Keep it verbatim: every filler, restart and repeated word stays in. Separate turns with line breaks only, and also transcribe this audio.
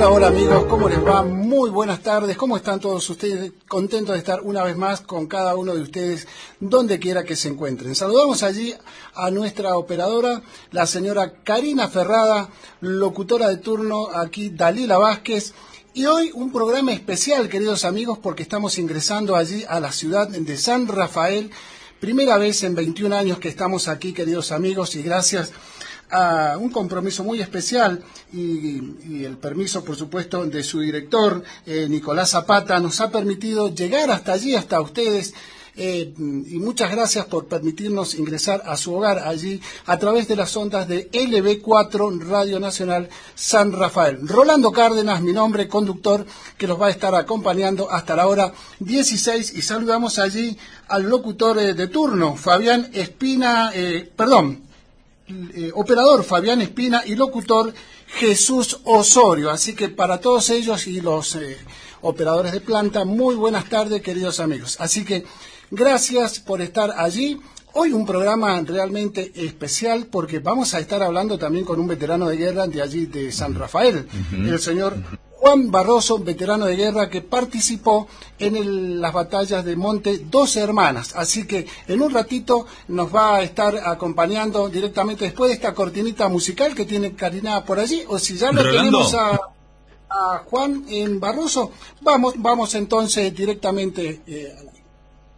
Hola, hola amigos, ¿cómo les va? Muy buenas tardes, ¿cómo están todos ustedes? Contentos de estar una vez más con cada uno de ustedes, donde quiera que se encuentren. Saludamos allí a nuestra operadora, la señora Karina Ferrada, locutora de turno aquí, Dalila Vázquez. Y hoy un programa especial, queridos amigos, porque estamos ingresando allí a la ciudad de San Rafael. Primera vez en veintiún años que estamos aquí, queridos amigos, y gracias a un compromiso muy especial y, y el permiso, por supuesto, de su director, eh, Nicolás Zapata, nos ha permitido llegar hasta allí, hasta ustedes, eh, y muchas gracias por permitirnos ingresar a su hogar allí a través de las ondas de L B cuatro Radio Nacional San Rafael. Rolando Cárdenas, mi nombre, conductor, que los va a estar acompañando hasta la hora dieciséis, y saludamos allí al locutor eh, de turno, Fabián Espina, eh, perdón, Eh, operador Fabián Espina y locutor Jesús Osorio. Así que para todos ellos y los eh, operadores de planta, muy buenas tardes, queridos amigos. Así que gracias por estar allí. Hoy un programa realmente especial porque vamos a estar hablando también con un veterano de guerra de allí de San Rafael, uh-huh. el señor Juan Barroso, veterano de guerra que participó en el, las batallas de Monte Dos Hermanas. Así que en un ratito nos va a estar acompañando directamente después de esta cortinita musical que tiene Karina por allí, o si ya lo Rolando. tenemos a, a Juan en Barroso, vamos, vamos entonces directamente eh,